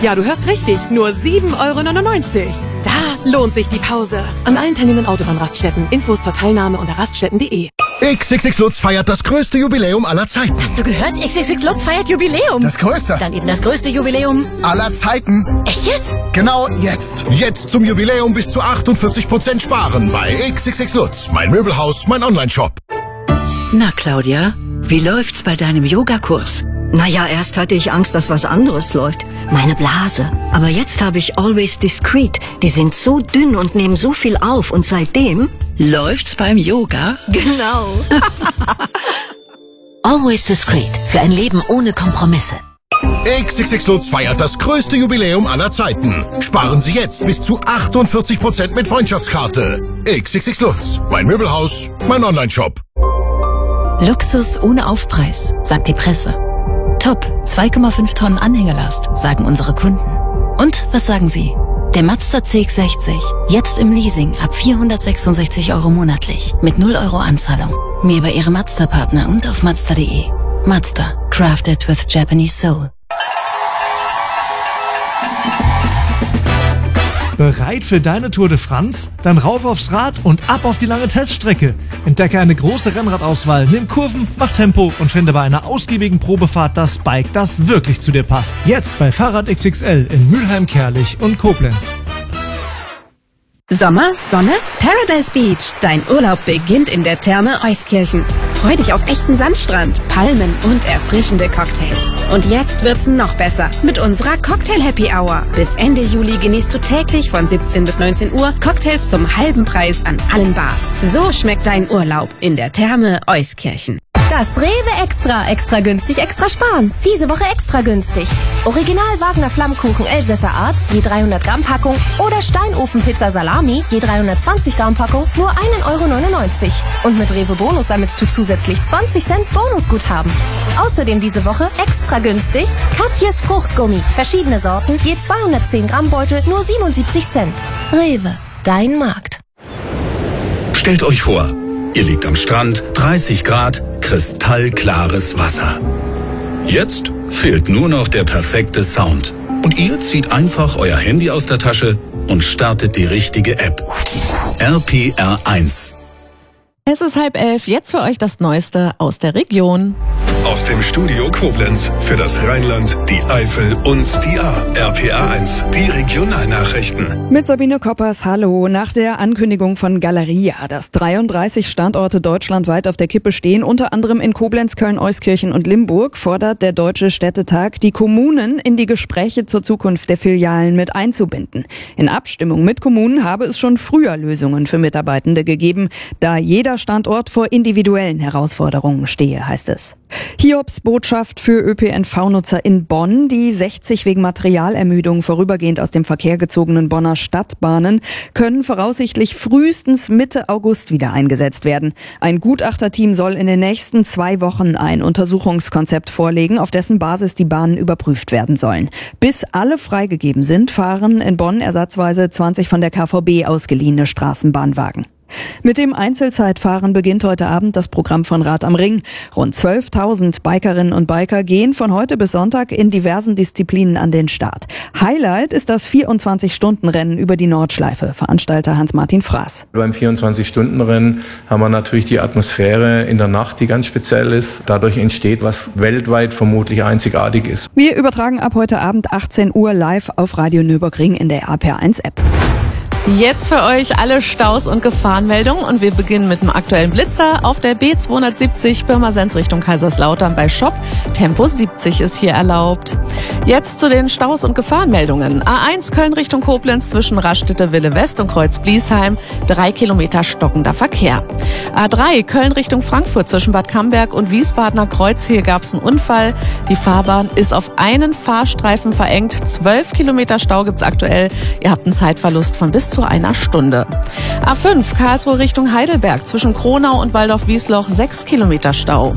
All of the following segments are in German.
Ja, du hörst richtig, nur 7,99 €. Da lohnt sich die Pause. An allen teilnehmenden Autobahnraststätten. Infos zur Teilnahme unter raststätten.de. XXX Lutz feiert das größte Jubiläum aller Zeiten. Hast du gehört? XXX Lutz feiert Jubiläum. Das größte. Dann eben das größte Jubiläum aller Zeiten. Echt jetzt? Genau jetzt. Jetzt zum Jubiläum bis zu 48% sparen bei XXX Lutz. Mein Möbelhaus, mein Onlineshop. Na, Claudia, wie läuft's bei deinem Yogakurs? Naja, erst hatte ich Angst, dass was anderes läuft. Meine Blase. Aber jetzt habe ich Always Discreet. Die sind so dünn und nehmen so viel auf. Und seitdem... Läuft's beim Yoga? Genau. Always Discreet. Für ein Leben ohne Kompromisse. XXX Lutz feiert das größte Jubiläum aller Zeiten. Sparen Sie jetzt bis zu 48% mit Freundschaftskarte. XXX Lutz. Mein Möbelhaus, mein Onlineshop. Luxus ohne Aufpreis, sagt die Presse. Top, 2,5 Tonnen Anhängelast, sagen unsere Kunden. Und was sagen Sie? Der Mazda CX-60, jetzt im Leasing ab 466 € monatlich, mit 0 € Anzahlung. Mehr bei Ihrem Mazda-Partner und auf Mazda.de. Mazda, crafted with Japanese soul. Bereit für deine Tour de France? Dann rauf aufs Rad und ab auf die lange Teststrecke. Entdecke eine große Rennradauswahl, nimm Kurven, mach Tempo und finde bei einer ausgiebigen Probefahrt das Bike, das wirklich zu dir passt. Jetzt bei Fahrrad XXL in Mülheim, Kerlich und Koblenz. Sommer, Sonne, Paradise Beach. Dein Urlaub beginnt in der Therme Euskirchen. Freu dich auf echten Sandstrand, Palmen und erfrischende Cocktails. Und jetzt wird's noch besser mit unserer Cocktail Happy Hour. Bis Ende Juli genießt du täglich von 17 bis 19 Uhr Cocktails zum halben Preis an allen Bars. So schmeckt dein Urlaub in der Therme Euskirchen. Das Rewe Extra. Extra günstig, extra sparen. Diese Woche extra günstig. Original Wagner Flammkuchen Elsässer Art, je 300 Gramm Packung oder Steinofenpizza Salami, je 320 Gramm Packung, nur 1,99 €. Und mit Rewe Bonus sammelst du zusätzlich 20 Cent Bonusguthaben. Außerdem diese Woche extra günstig Katjes Fruchtgummi. Verschiedene Sorten, je 210 Gramm Beutel, nur 77 Cent. Rewe, dein Markt. Stellt euch vor, ihr liegt am Strand, 30 Grad, kristallklares Wasser. Jetzt fehlt nur noch der perfekte Sound. Und ihr zieht einfach euer Handy aus der Tasche und startet die richtige App. RPR1. Es ist 10:30, jetzt für euch das Neueste aus der Region. Aus dem Studio Koblenz für das Rheinland, die Eifel und die Ahr. RPR1, die Regionalnachrichten. Mit Sabine Koppers, hallo. Nach der Ankündigung von Galeria, dass 33 Standorte deutschlandweit auf der Kippe stehen, unter anderem in Koblenz, Köln, Euskirchen und Limburg, fordert der Deutsche Städtetag, die Kommunen in die Gespräche zur Zukunft der Filialen mit einzubinden. In Abstimmung mit Kommunen habe es schon früher Lösungen für Mitarbeitende gegeben, da jeder Standort vor individuellen Herausforderungen stehe, heißt es. Hiobs Botschaft für ÖPNV-Nutzer in Bonn. Die 60 wegen Materialermüdung vorübergehend aus dem Verkehr gezogenen Bonner Stadtbahnen können voraussichtlich frühestens Mitte August wieder eingesetzt werden. Ein Gutachterteam soll in den nächsten 2 Wochen ein Untersuchungskonzept vorlegen, auf dessen Basis die Bahnen überprüft werden sollen. Bis alle freigegeben sind, fahren in Bonn ersatzweise 20 von der KVB ausgeliehene Straßenbahnwagen. Mit dem Einzelzeitfahren beginnt heute Abend das Programm von Rad am Ring. Rund 12.000 Bikerinnen und Biker gehen von heute bis Sonntag in diversen Disziplinen an den Start. Highlight ist das 24-Stunden-Rennen über die Nordschleife. Veranstalter Hans-Martin Fraß. Beim 24-Stunden-Rennen haben wir natürlich die Atmosphäre in der Nacht, die ganz speziell ist. Dadurch entsteht, was weltweit vermutlich einzigartig ist. Wir übertragen ab heute Abend 18 Uhr live auf Radio Nürburgring in der RPR1-App. Jetzt für euch alle Staus und Gefahrenmeldungen und wir beginnen mit dem aktuellen Blitzer auf der B270 Pirmasens Richtung Kaiserslautern bei Schopp. Tempo 70 ist hier erlaubt. Jetzt zu den Staus und Gefahrenmeldungen. A1 Köln Richtung Koblenz zwischen Raststätte-Wille West und Kreuz-Bliesheim. 3 Kilometer stockender Verkehr. A3 Köln Richtung Frankfurt zwischen Bad Camberg und Wiesbadener Kreuz. Hier gab es einen Unfall. Die Fahrbahn ist auf einen Fahrstreifen verengt. 12 Kilometer Stau gibt's aktuell. Ihr habt einen Zeitverlust von bis zu einer Stunde. A5 Karlsruhe Richtung Heidelberg zwischen Kronau und Waldorf-Wiesloch 6 Kilometer Stau.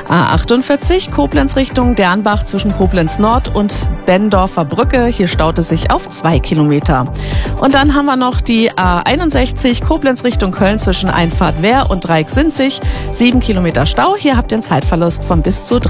A48 Koblenz Richtung Dernbach zwischen Koblenz Nord und Benndorfer Brücke. Hier staut es sich auf 2 Kilometer. Und dann haben wir noch die A61 Koblenz Richtung Köln zwischen Einfahrt Wehr und Dreieck-Sinzig. 7 Kilometer Stau. Hier habt ihr einen Zeitverlust von bis zu